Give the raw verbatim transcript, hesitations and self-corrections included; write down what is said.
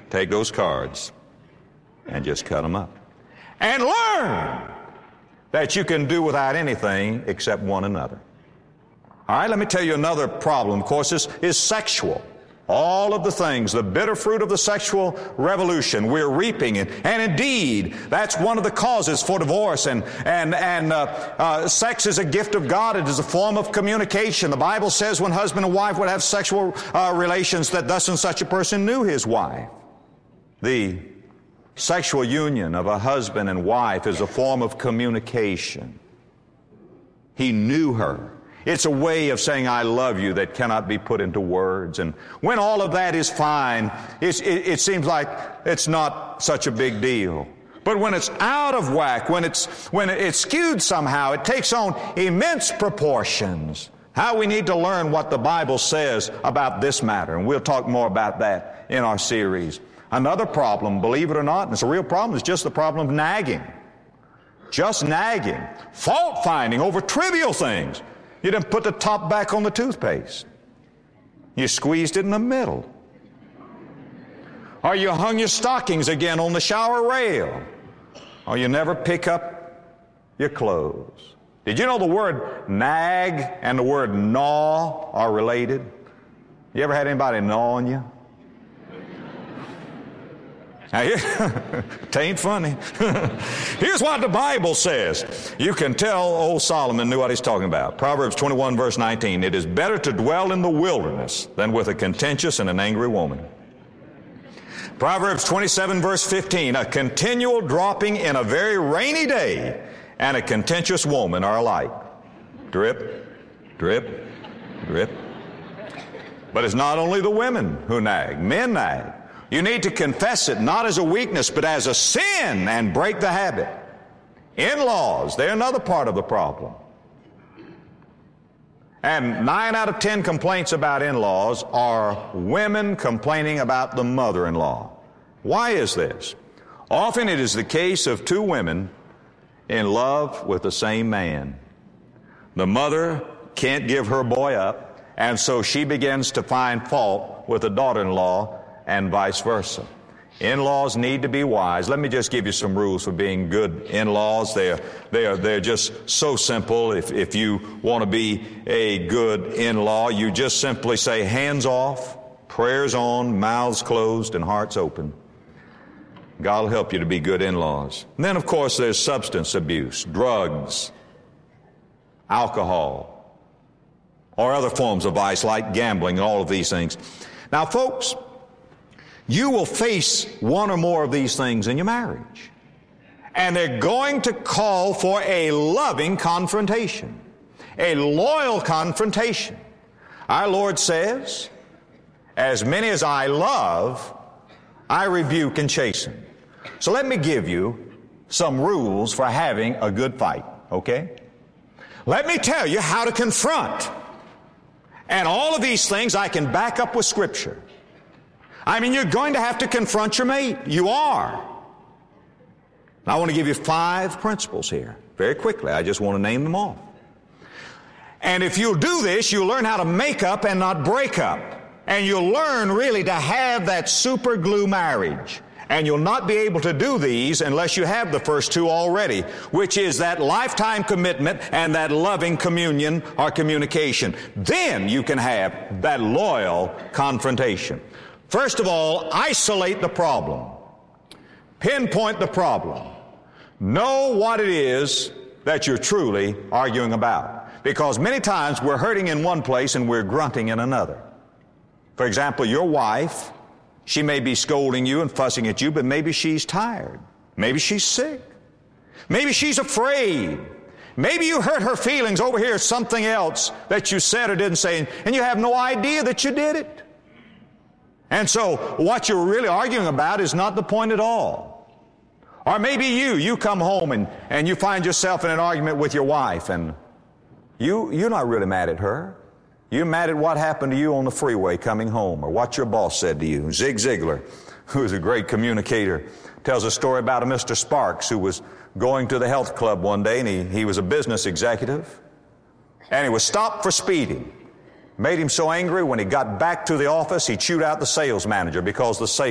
take those cards and just cut them up. And learn that you can do without anything except one another. All right, let me tell you another problem, of course, is, is sexual. All of the things, the bitter fruit of the sexual revolution, we're reaping it. And indeed, that's one of the causes for divorce. And, and, and uh, uh, sex is a gift of God. It is a form of communication. The Bible says when husband and wife would have sexual uh, relations, that thus and such a person knew his wife. The sexual union of a husband and wife is a form of communication. He knew her. It's a way of saying I love you that cannot be put into words. And when all of that is fine, it's, it, it seems like it's not such a big deal. But when it's out of whack, when it's, when it's skewed somehow, it takes on immense proportions. How we need to learn what the Bible says about this matter. And we'll talk more about that in our series. Another problem, believe it or not, and it's a real problem, is just the problem of nagging. Just nagging. Fault finding over trivial things. You didn't put the top back on the toothpaste. You squeezed it in the middle. Or you hung your stockings again on the shower rail. Or you never pick up your clothes. Did you know the word nag and the word gnaw are related? You ever had anybody gnaw on you? Now, here, it ain't funny. Here's what the Bible says. You can tell old Solomon knew what he's talking about. Proverbs twenty-one, verse nineteen. It is better to dwell in the wilderness than with a contentious and an angry woman. Proverbs twenty-seven, verse fifteen. A continual dropping in a very rainy day and a contentious woman are alike. Drip, drip, drip. But it's not only the women who nag. Men nag. You need to confess it not as a weakness, but as a sin and break the habit. In-laws, they're another part of the problem. And nine out of ten complaints about in-laws are women complaining about the mother-in-law. Why is this? Often it is the case of two women in love with the same man. The mother can't give her boy up, and so she begins to find fault with the daughter-in-law, and vice versa. In-laws need to be wise. Let me just give you some rules for being good in-laws. They're, they're, they're just so simple. If, if you want to be a good in-law, you just simply say hands off, prayers on, mouths closed, and hearts open. God will help you to be good in-laws. And then, of course, there's substance abuse, drugs, alcohol, or other forms of vice like gambling, all of these things. Now, folks, you will face one or more of these things in your marriage. And they're going to call for a loving confrontation, a loyal confrontation. Our Lord says, as many as I love, I rebuke and chasten. So let me give you some rules for having a good fight, okay? Let me tell you how to confront. And all of these things I can back up with Scripture. I mean, you're going to have to confront your mate. You are. I want to give you five principles here. Very quickly. I just want to name them all. And if you'll do this, you'll learn how to make up and not break up. And you'll learn really to have that super glue marriage. And you'll not be able to do these unless you have the first two already, which is that lifetime commitment and that loving communion or communication. Then you can have that loyal confrontation. First of all, isolate the problem. Pinpoint the problem. Know what it is that you're truly arguing about. Because many times we're hurting in one place and we're grunting in another. For example, your wife, she may be scolding you and fussing at you, but maybe she's tired. Maybe she's sick. Maybe she's afraid. Maybe you hurt her feelings over here, something else that you said or didn't say, and you have no idea that you did it. And so what you're really arguing about is not the point at all. Or maybe you, you come home and, and you find yourself in an argument with your wife, and you, you're not really mad at her. You're mad at what happened to you on the freeway coming home, or what your boss said to you. Zig Ziglar, who is a great communicator, tells a story about a Mister Sparks who was going to the health club one day, and he, he was a business executive, and he was stopped for speeding. Made him so angry when he got back to the office, he chewed out the sales manager because the sales